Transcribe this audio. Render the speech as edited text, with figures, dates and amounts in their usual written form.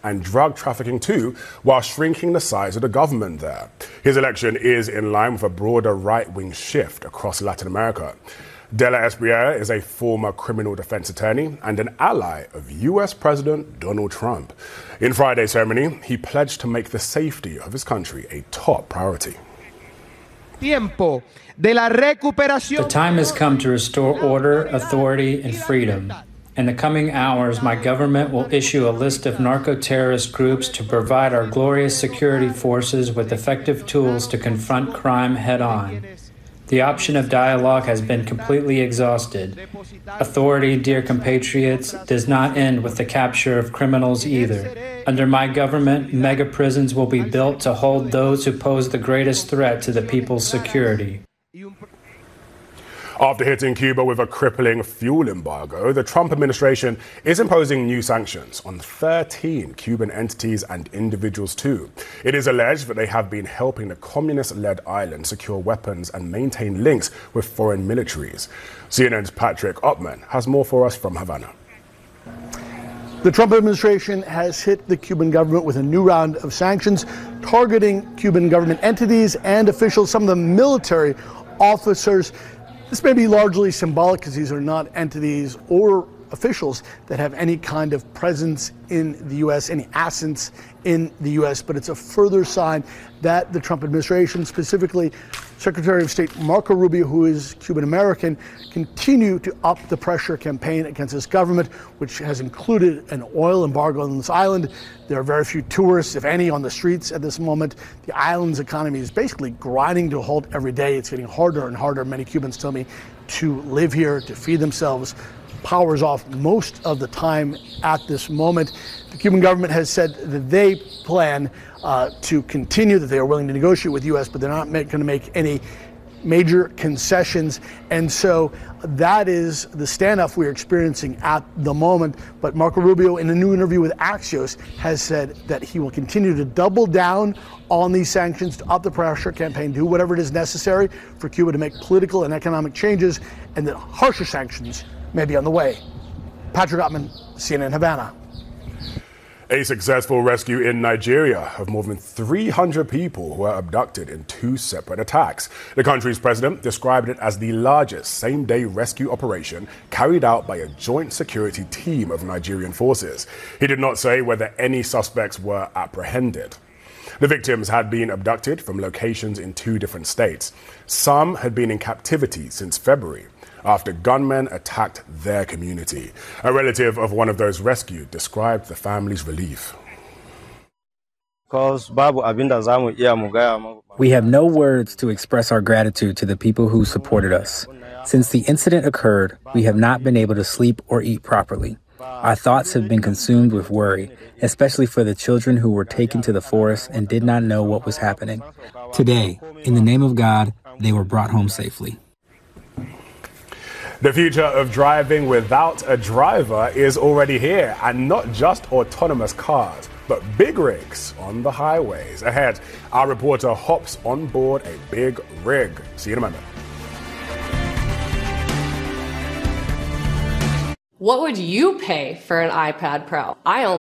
and drug trafficking too, while shrinking the size of the government there. His election is in line with a broader right-wing shift across Latin America. De la Espriella is a former criminal defense attorney and an ally of U.S. President Donald Trump. In Friday's ceremony, he pledged to make the safety of his country a top priority. The time has come to restore order, authority, and freedom. In the coming hours, my government will issue a list of narco-terrorist groups to provide our glorious security forces with effective tools to confront crime head-on. The option of dialogue has been completely exhausted. Authority, dear compatriots, does not end with the capture of criminals either. Under my government, mega prisons will be built to hold those who pose the greatest threat to the people's security. After hitting Cuba with a crippling fuel embargo, the Trump administration is imposing new sanctions on 13 Cuban entities and individuals too. It is alleged that they have been helping the communist-led island secure weapons and maintain links with foreign militaries. CNN's Patrick Upman has more for us from Havana. The Trump administration has hit the Cuban government with a new round of sanctions targeting Cuban government entities and officials, some of the military officers. This may be largely symbolic because these are not entities or officials that have any kind of presence in the U.S., any assets in the U.S., but it's a further sign that the Trump administration, specifically Secretary of State Marco Rubio, who is Cuban American, continue to up the pressure campaign against this government, which has included an oil embargo on this island. There are very few tourists, if any, on the streets at this moment. The island's economy is basically grinding to a halt every day. It's getting harder and harder, many Cubans tell me, to live here, to feed themselves. Power's off most of the time at this moment. The Cuban government has said that they plan to continue, that they are willing to negotiate with the U.S., but they're not going to make any major concessions. And so that is the standoff we're experiencing at the moment. But Marco Rubio, in a new interview with Axios, has said that he will continue to double down on these sanctions, to up the pressure campaign, do whatever it is necessary for Cuba to make political and economic changes, and that harsher sanctions may be on the way. Patrick Upman, CNN Havana. A successful rescue in Nigeria of more than 300 people who were abducted in 2 separate attacks. The country's president described it as the largest same-day rescue operation carried out by a joint security team of Nigerian forces. He did not say whether any suspects were apprehended. The victims had been abducted from locations in 2 different states. Some had been in captivity since February, after gunmen attacked their community. A relative of one of those rescued described the family's relief. We have no words to express our gratitude to the people who supported us. Since the incident occurred, we have not been able to sleep or eat properly. Our thoughts have been consumed with worry, especially for the children who were taken to the forest and did not know what was happening. Today, in the name of God, they were brought home safely. The future of driving without a driver is already here, and not just autonomous cars, but big rigs on the highways. Ahead, our reporter hops on board a big rig. See you in a moment. What would you pay for an iPad Pro? I only